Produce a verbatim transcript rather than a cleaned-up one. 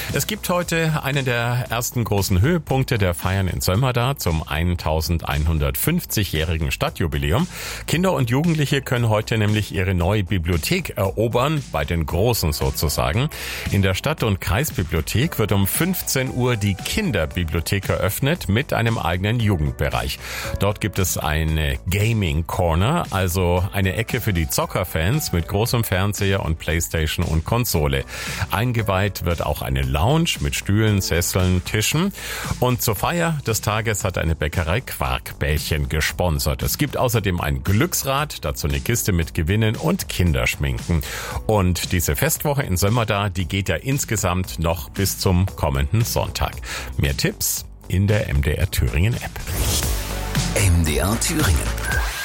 Es gibt heute einen der ersten großen Höhepunkte der Feiern in Sömmerda zum elfhundertfünfzigjährigen Stadtjubiläum. Kinder und Jugendliche können heute nämlich ihre neue Bibliothek erobern, bei den Großen sozusagen. In der Stadt- und Kreisbibliothek wird um fünfzehn Uhr die Kinderbibliothek eröffnet mit einem eigenen Jugendbereich. Dort gibt es eine Gaming Corner, also eine Ecke für die Zockerfans mit großem Fernseher und Playstation und Konsole. Eingeweiht wird auch eine Lounge mit Stühlen, Sesseln, Tischen. Und zur Feier des Tages hat eine Bäckerei Quarkbällchen gesponsert. Es gibt außerdem ein Glücksrad, dazu eine Kiste mit Gewinnen und Kinderschminken. Und diese Festwoche in Sömmerda, die geht ja insgesamt noch bis zum kommenden Sonntag. Mehr Tipps in der M D R Thüringen App. M D R Thüringen.